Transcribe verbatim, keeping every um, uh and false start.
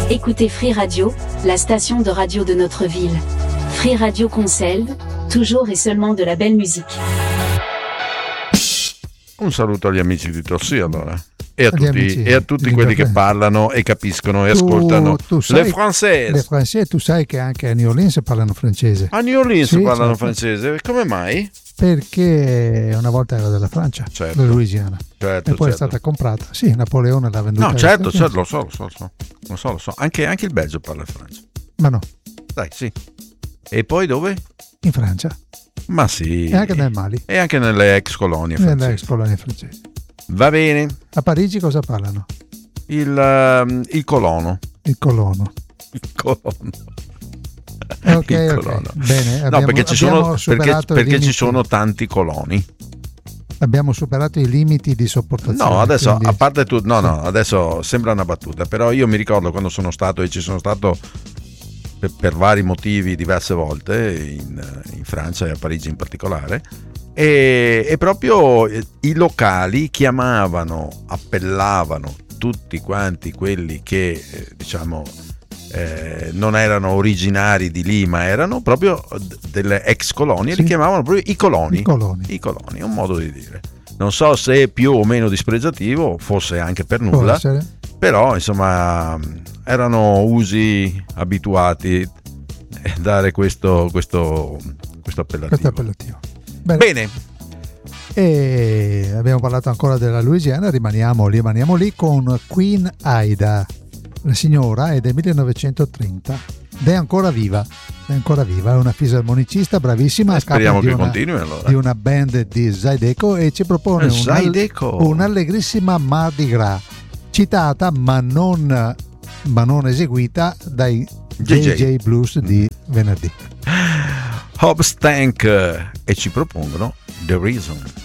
Écoutez Free Radio, la station de radio de notre ville. Free Radio Concelde, toujours et seulement de la belle musique. Un saluto agli amici di Torsì allora. E a Agli tutti, amici e a tutti di quelli Torsì. che parlano e capiscono e Tu- ascoltano tu sai- le françaises. Le francesi, tu sai che anche a New Orleans parlano francese. A New Orleans Sì, parlano certo. francese, come mai? Perché una volta era della Francia, Certo. della Louisiana, Certo, e poi è certo. stata comprata. Sì, Napoleone l'ha venduta. No, agli certo, Stati certo, Uniti. lo so, lo so, lo so, lo so, lo so. Anche, anche il Belgio parla il Francia. Ma no, Dai, sì. E poi dove? in Francia Ma sì. e anche nel Mali, E anche nelle ex colonie nelle francesi. ex colonie francesi. Va bene. A Parigi cosa parlano? Il, ehm, il colono. Il colono. Il colono. Eh, ok, Il ok. colono. Bene, No, abbiamo, perché ci abbiamo sono, perché, superato i perché ci limiti- sono tanti coloni. abbiamo superato i limiti di sopportazione. No, adesso quindi- a parte tutto, no, Sì. no, adesso sembra una battuta, però io mi ricordo quando sono stato e ci sono stato per, per vari motivi diverse volte in, in Francia e a Parigi in particolare. E, e proprio eh, i locali chiamavano, appellavano tutti quanti quelli che eh, diciamo eh, non erano originari di lì, ma erano proprio d- delle ex colonie, Sì. li chiamavano proprio i coloni. I coloni. I coloni, è un modo di dire. Non so se è più o meno dispregiativo, forse anche per Può nulla, essere. però insomma erano usi abituati a dare questo, questo, questo appellativo. Questo è appellativo. Bene. Bene, E abbiamo parlato ancora della Louisiana, rimaniamo, rimaniamo lì con Queen Ida. La signora è del millenovecentotrenta ed è ancora viva, è ancora viva, è una fisarmonicista bravissima, a capo speriamo di che una, continui allora. di una band di Zydeco, e ci propone Eh, un all- Zydeco. un'allegrissima Mardi Gras, citata ma non, ma non eseguita dai J J. J J Blues di venerdì. Hobbs Tank, eh, e ci propongono The Reason.